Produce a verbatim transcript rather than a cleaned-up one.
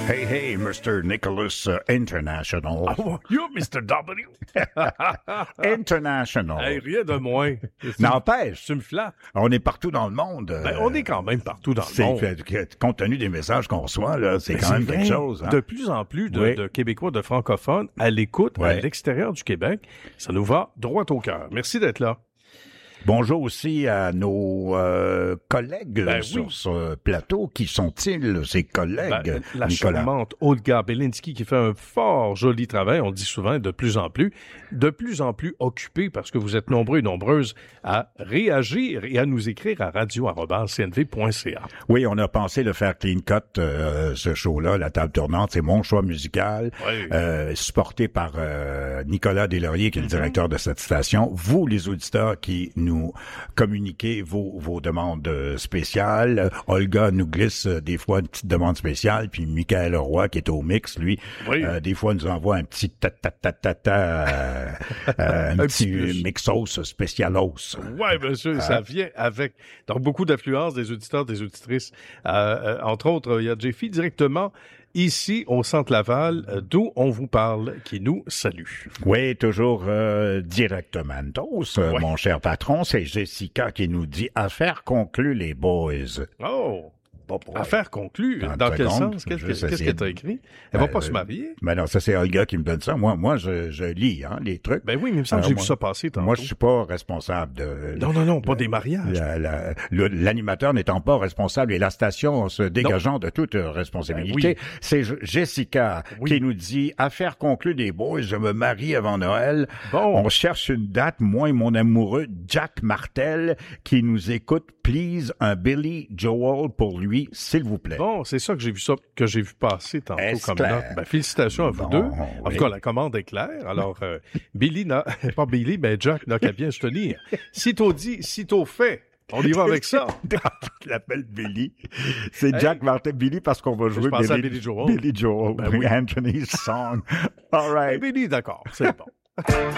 Hey, hey, Mister Nicholas uh, International. How are you, Mister W? International. Hey, rien de moins. N'empêche, Tu me flattes. on est partout dans le monde. Ben, euh, on est quand même partout dans le c'est monde. fait que, compte tenu des messages qu'on reçoit, là, c'est Mais quand même vrai. quelque chose. Hein? De plus en plus de, Oui. de Québécois, de francophones à l'écoute à Ouais. l'extérieur du Québec. Ça nous va droit au cœur. Merci d'être là. Bonjour aussi à nos euh, collègues Ben sur oui. ce plateau. Qui sont-ils, ces collègues, Ben, la Nicolas? charmante Olga Belinski qui fait un fort joli travail, on le dit souvent, de plus en plus, de plus en plus occupée parce que vous êtes nombreux et nombreuses à réagir et à nous écrire à radio arobase c n v point c a. Oui, on a pensé le faire clean cut, euh, ce show-là, la table tournante. C'est mon choix musical, Oui. euh, supporté par euh, Nicolas Deslauriers, qui est le directeur de cette station. Vous, les auditeurs qui nous communiquez vos, vos demandes euh, spéciales. Olga nous glisse euh, des fois une petite demande spéciale, puis Michael Roy, qui est au mix, lui, Oui. euh, des fois nous envoie un petit ta-ta-ta-ta-ta, euh, euh, un, Un petit petit plus. Ah. mixos spécialos. Ouais, monsieur, ça vient avec donc beaucoup d'affluence des auditeurs, des auditrices. Euh, euh, entre autres, il y a Jeffy directement ici au Centre Laval, euh, d'où on vous parle, qui nous salue. Oui, toujours euh, directement. Euh, Ouais. Mon cher patron, c'est Jessica qui nous dit « Affaire conclue, les boys Oh! » Pas pour Affaire conclue. trente Dans quel secondes, sens? Qu'est-ce que- juste qu'est-ce essayer qu'elle t'a de- écrit? Elle va Euh, pas se marier? Mais non, ça c'est Olga qui me donne ça. Moi, moi, je, je lis hein, les trucs. Ben oui, mais il me semble que Alors, j'ai moi- vu ça passer tantôt. Moi, je suis pas responsable de... Non, non, non, pas des mariages. La- la- le- L'animateur n'étant pas responsable et la station se dégageant de toute euh, responsabilité, Ben c'est J- Jessica Oui. qui nous dit « Affaire conclue des boys, je me marie avant Noël. Bon. On cherche une date, moi et mon amoureux Jack Martel qui nous écoute. Please, un Billy Joel pour lui, s'il vous plaît. » Bon, c'est ça que j'ai vu ça, que j'ai vu passer tantôt Est-ce comme clair? note. Ben, félicitations à vous Bon, deux. En oui. tout cas, la commande est claire. Alors, euh, Billy n'a, pas Billy, mais Jack n'a qu'à bien se tenir. Sitôt dit, sitôt fait. On y va avec ça. Je l'appelle Billy. C'est Hey. Jack Martel Billy parce qu'on va jouer pensais à Billy, Billy Joel. Billy Joel. Ben oui, oui. Anthony's song. All Eh, right. Billy, d'accord, c'est bon.